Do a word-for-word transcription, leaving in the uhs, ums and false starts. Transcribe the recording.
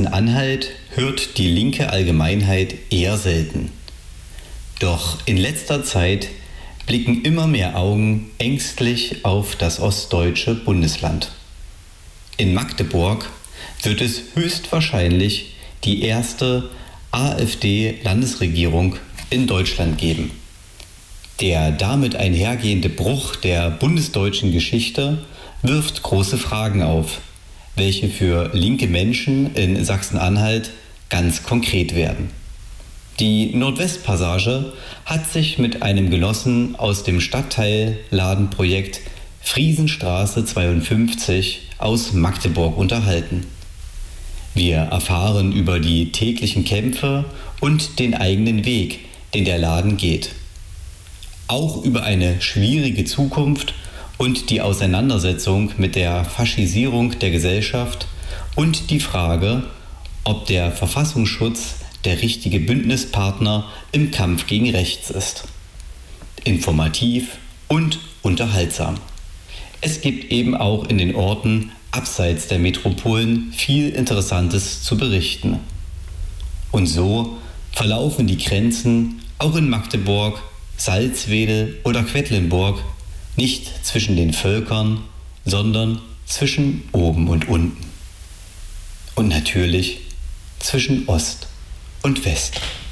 Sachsen-Anhalt hört die linke Allgemeinheit eher selten. Doch in letzter Zeit blicken immer mehr Augen ängstlich auf das ostdeutsche Bundesland. In Magdeburg wird es höchstwahrscheinlich die erste AfD-Landesregierung in Deutschland geben. Der damit einhergehende Bruch der bundesdeutschen Geschichte wirft große Fragen auf, welche für linke Menschen in Sachsen-Anhalt ganz konkret werden. Die Nordwestpassage hat sich mit einem Genossen aus dem Stadtteilladenprojekt Friesenstraße zweiundfünfzig aus Magdeburg unterhalten. Wir erfahren über die täglichen Kämpfe und den eigenen Weg, den der Laden geht. Auch über eine schwierige Zukunft und die Auseinandersetzung mit der Faschisierung der Gesellschaft und die Frage, ob der Verfassungsschutz der richtige Bündnispartner im Kampf gegen rechts ist. Informativ und unterhaltsam. Es gibt eben auch in den Orten abseits der Metropolen viel Interessantes zu berichten. Und so verlaufen die Grenzen auch in Magdeburg, Salzwedel oder Quedlinburg nicht zwischen den Völkern, sondern zwischen oben und unten. Und natürlich zwischen Ost und West.